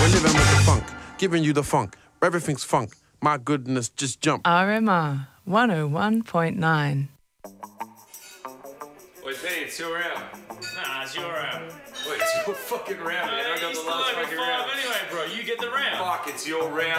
We're living with the funk, giving you the funk. Everything's funk. My goodness, just jump. RMR 101.9. Wait, hey, it's your round. Nah, it's your round. Wait, it's your fucking round, man. I You got the still last owe me fucking five round. anyway, bro. You get the round. Fuck, it's your round.